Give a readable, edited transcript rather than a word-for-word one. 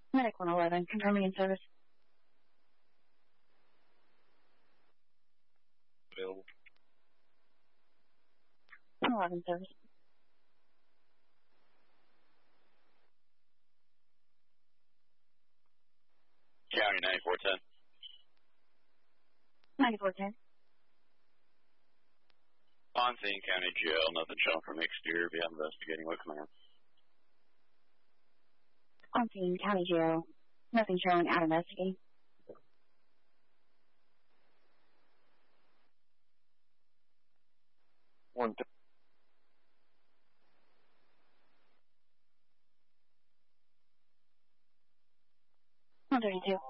Medic 111, confirming in service. Available. 111 service. County 9410. 9410. On scene, County Jail, nothing shown from exterior. Be investigating with command. On scene, County Jail. Nothing showing, out investigating. One. 132.